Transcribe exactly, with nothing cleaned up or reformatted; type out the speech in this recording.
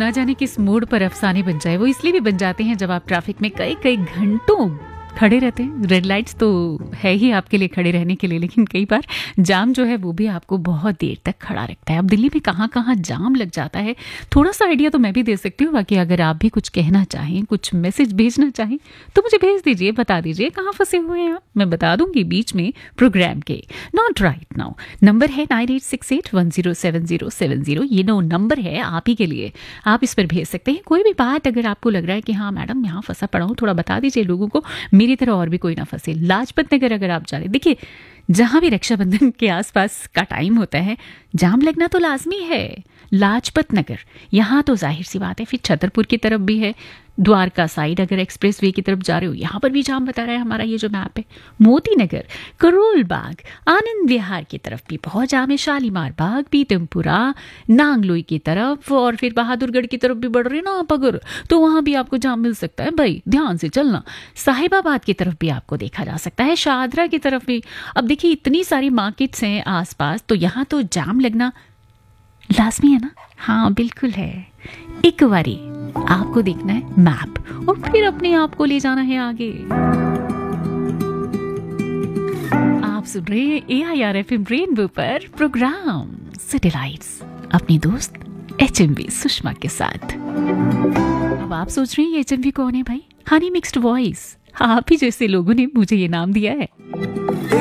ना जाने किस मूड पर अफसाने बन जाए। वो इसलिए भी बन जाते हैं जब आप ट्रैफिक में कई कई घंटों खड़े रहते हैं। रेड लाइट्स तो है ही आपके लिए खड़े रहने के लिए, लेकिन कई बार जाम जो है वो भी आपको बहुत देर तक खड़ा रखता है। अब दिल्ली में कहाँ कहाँ जाम लग जाता है, थोड़ा सा आइडिया तो मैं भी दे सकती हूँ। बाकी अगर आप भी कुछ कहना चाहें, कुछ मैसेज भेजना चाहें तो मुझे भेज दीजिए, बता दीजिए कहाँ फंसे हुए हैं आप। मैं बता दूंगी बीच में प्रोग्राम के। नॉट राइट नाउ नंबर है nine eight six eight one zero seven zero seven zero. ये नो नंबर है आप ही के लिए, आप इस पर भेज सकते हैं कोई भी बात। अगर आपको लग रहा है कि हाँ मैडम यहाँ फंसा पड़ा हूँ, थोड़ा बता दीजिए लोगों को, मेरी तरह और भी कोई ना फंसे। लाजपत नगर अगर आप जा रहे, देखिए जहां भी रक्षाबंधन के आसपास का टाइम होता है जाम लगना तो लाजमी है। लाजपत नगर यहाँ तो जाहिर सी बात है। फिर छतरपुर की तरफ भी है, द्वारका साइड अगर एक्सप्रेस वे की तरफ जा रहे हो यहाँ पर भी जाम बता रहा है हमारा ये जो मैप है। मोती नगर, करोल बाग, आनंद विहार की तरफ भी बहुत जाम है। शालीमार बाग, पीतमपुरा, नांगलोई की तरफ और फिर बहादुरगढ़ की तरफ भी बढ़ रहे ना आप अगर, तो वहां भी आपको जाम मिल सकता है। भाई ध्यान से चलना। साहिबाबाद की तरफ भी आपको देखा जा सकता है, शाहदरा की तरफ भी। अब देखिए इतनी सारी मार्केट्स हैं आसपास, तो यहाँ तो जाम लगना लाजमी है ना। हाँ बिल्कुल है। एक बारी आपको देखना है मैप और फिर अपने आप को ले जाना है आगे। आप सुन रहे हैं ए I R F M rainbow पर प्रोग्राम सिटी लाइट्स, अपनी दोस्त एच एम वी सुषमा के साथ। अब आप सोच रहे हैं एच एम वी कौन है भाई? हनी मिक्स्ड वॉइस, आप ही जैसे लोगों ने मुझे ये नाम दिया है।